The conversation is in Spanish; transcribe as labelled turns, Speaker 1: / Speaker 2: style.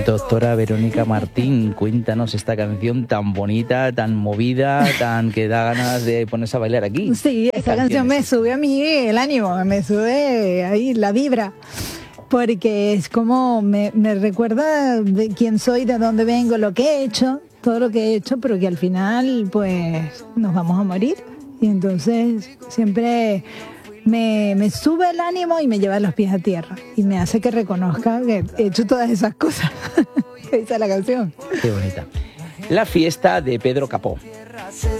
Speaker 1: Doctora Verónica Martín, cuéntanos esta canción tan bonita, tan movida, tan que da ganas de ponerse a bailar aquí.
Speaker 2: Sí, esta canción me sube a mí el ánimo, me sube ahí la vibra, porque es como me recuerda de quién soy, de dónde vengo, lo que he hecho, todo lo que he hecho, pero que al final pues nos vamos a morir. Y entonces siempre me sube el ánimo y me lleva los pies a tierra y me hace que reconozca que he hecho todas esas cosas que dice la canción.
Speaker 1: Qué bonita. La fiesta de Pedro Capó.